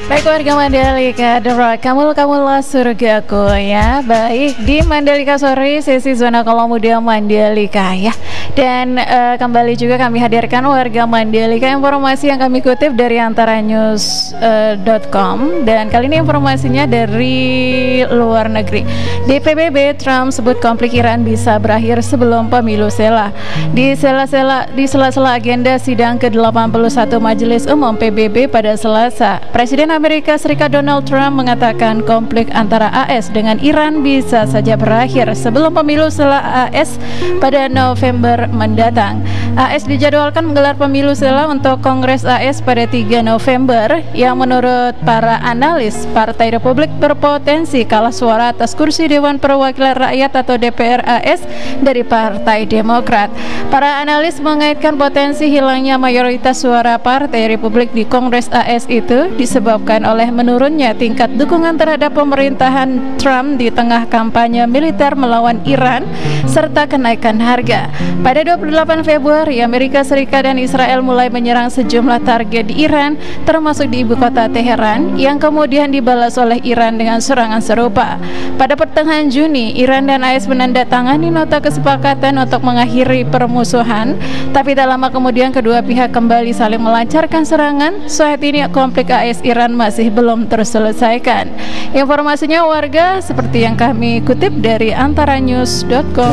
Baik warga Mandalika, The Rock, kamulah surgaku ya. Baik, di Mandalika sore sesi zona kalau muda Mandalika ya. Dan kembali juga kami hadirkan warga Mandalika informasi yang kami kutip dari antaranews.com. Dan kali ini informasinya dari luar negeri. Di PBB, Trump sebut konflik Iran bisa berakhir sebelum pemilu sela. Di sela-sela agenda sidang ke-81 Majelis Umum PBB pada Selasa, Presiden Amerika Serikat Donald Trump mengatakan konflik antara AS dengan Iran bisa saja berakhir sebelum pemilu sela AS pada November mendatang. AS dijadwalkan menggelar pemilu sela untuk Kongres AS pada 3 November yang menurut para analis Partai Republik berpotensi kalah suara atas kursi Dewan Perwakilan Rakyat atau DPR AS dari Partai Demokrat. Para analis mengaitkan potensi hilangnya mayoritas suara Partai Republik di Kongres AS itu disebabkan oleh menurunnya tingkat dukungan terhadap pemerintahan Trump di tengah kampanye militer melawan Iran serta kenaikan harga. Pada 28 Februari, Amerika Serikat dan Israel mulai menyerang sejumlah target di Iran, termasuk di ibu kota Teheran, yang kemudian dibalas oleh Iran dengan serangan serupa. Pada pertengahan Juni, Iran dan AS menandatangani nota kesepakatan untuk mengakhiri permusuhan, tapi tak lama kemudian kedua pihak kembali saling melancarkan serangan. Saat ini konflik AS-Iran masih belum terselesaikan. Informasinya warga seperti yang kami kutip dari antaranews.com.